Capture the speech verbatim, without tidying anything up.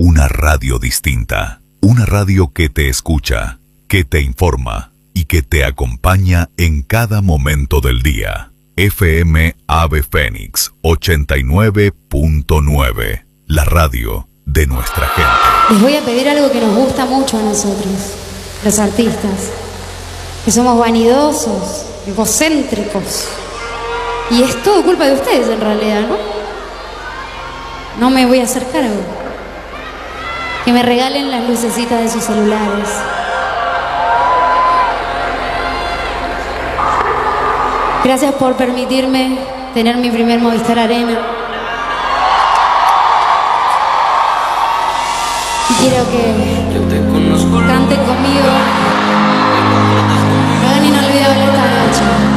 Una radio distinta. Una radio que te escucha, que te informa y que te acompaña en cada momento del día. F M Ave Fénix ochenta y nueve punto nueve. La radio de nuestra gente. Les voy a pedir algo que nos gusta mucho a nosotros, los artistas, que somos vanidosos, egocéntricos. Y es todo culpa de ustedes en realidad, ¿no? No me voy a hacer cargo. Que me regalen las lucecitas de sus celulares. Gracias por permitirme tener mi primer Movistar Arena. Y quiero que canten conmigo. Hagan inolvidable esta noche.